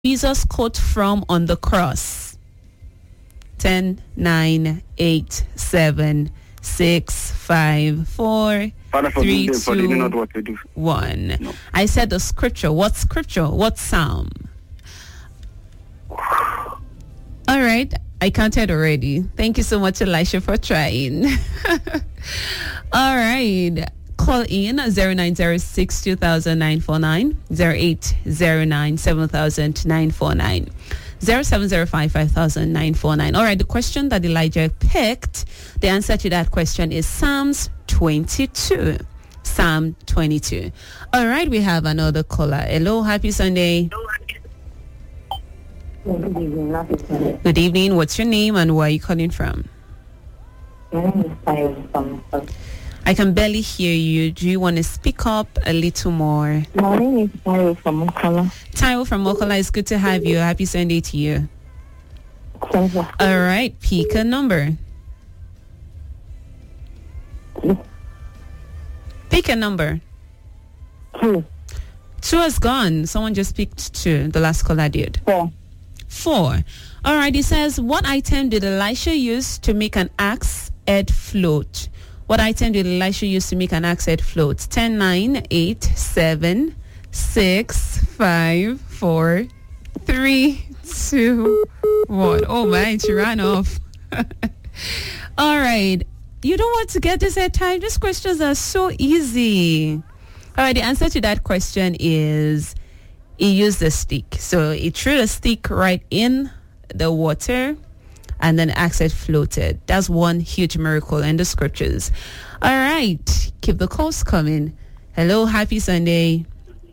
Jesus quote from on the cross? 10, 9, 8, 7, 6, 5, 4, Father, 3, forgive them, for they know 2, not what to do. 1. No. I said the scripture. What scripture? What psalm? All right. I counted already. Thank you so much, Elisha, for trying. All right. Call in 0906 200949, 0809 7949, 0705 5949. All right. The question that Elijah picked, the answer to that question is Psalms 22. Psalm 22. All right. We have another caller. Hello. Happy Sunday. Good evening. What's your name and where are you calling from? My name is Tayo from I can barely hear you. Do you want to speak up a little more? My name is Tayo from Mokala. Tayo from Mokola, it's good to have you. Happy Sunday to you. Thank you. All right. Pick a number. Pick a number. 2, 2 has gone. Someone just picked 2. The last caller did. 4, 4. All right. It says, what item did Elisha use to make an axe head float? What item did Elisha use to make an axe head float? 10, 9, 8, 7, 6, 5, 4, 3, 2, 1. Oh my, she ran off. All right. You don't want to get this at time. These questions are so easy. All right. The answer to that question is he used a stick. So he threw a stick right in the water and then axe head floated. That's one huge miracle in the scriptures. All right. Keep the calls coming. Hello. Happy Sunday.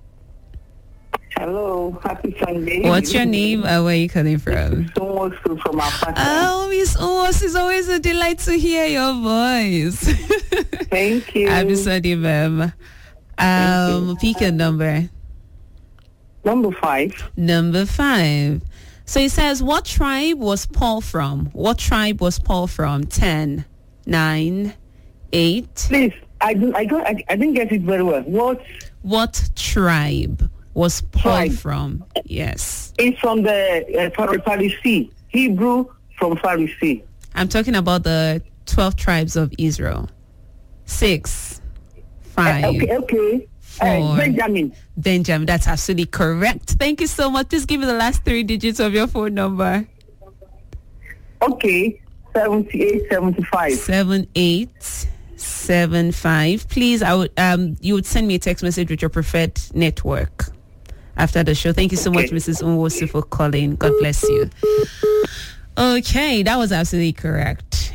Hello, happy Sunday. What's your name and where are you calling from? Someone from our partner. Oh, Miss Owos, it's always a delight to hear your voice. Thank you. Happy Sunday, ma'am. Pick a number. Number 5. Number 5. So it says, what tribe was Paul from? What tribe was Paul from? 10, 9, 8. Please, I didn't get it very well. What tribe was Paul Tribe. from? Yes. It's from the Pharisee. Hebrew from Pharisee. I'm talking about the 12 tribes of Israel. 6, 5. Okay. 4. Benjamin. Benjamin, that's absolutely correct. Thank you so much. Just give me the last 3 digits of your phone number. Okay. 7875. 7875. Please, I would you would send me a text message with your preferred network after the show. Thank you so much, Mrs. Unwosi, for calling. God bless you. Okay, that was absolutely correct.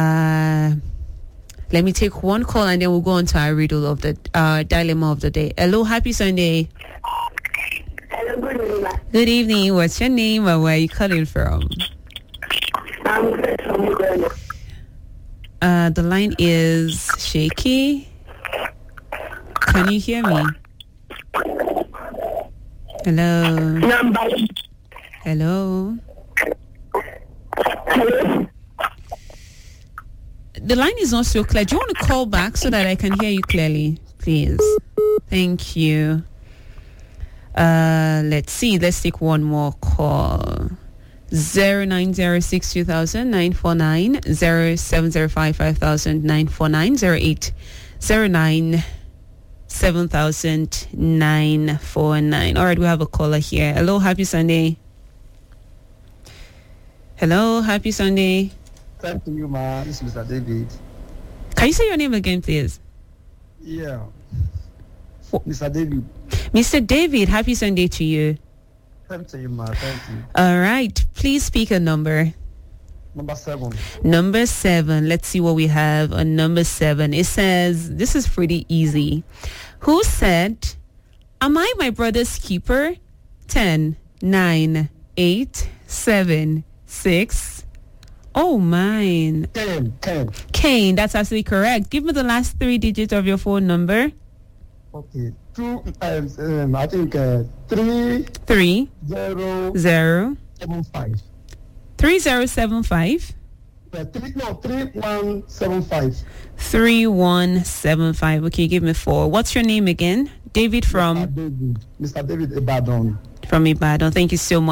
Let me take one call and then we'll go on to our riddle of the dilemma of the day. Hello, happy Sunday. Hello, good evening. Good evening. What's your name and where are you calling from? I'm from Uganda. The line is shaky. Can you hear me? Hello. Number. Hello. Hello. The line is not so clear. Do you want to call back so that I can hear you clearly, please? Thank you. Let's see. Let's take one more call. 0906 2000 949, 0705 5000 949, 0809 7000 949. All right, we have a caller here. Hello, happy Sunday. Hello, happy Sunday. Thank you, ma. This is Mr. David. Can you say your name again, please? Yeah. Mr. David. Mr. David, happy Sunday to you. Thank you, ma. Thank you. All right. Please speak a number. Number 7. Number 7. Let's see what we have on number 7. It says, this is pretty easy. Who said, am I my brother's keeper? 10, 9, 8, 7, 6. Oh, mine. 10. Cain, that's absolutely correct. Give me the last 3 digits of your phone number. Okay. 2 times, I think 3 3, 0 0, 7 5. 3075. 3175. 3175. Okay, give me 4. What's your name again? David from? Mr. David Ibadan. From Ibadan. Thank you so much.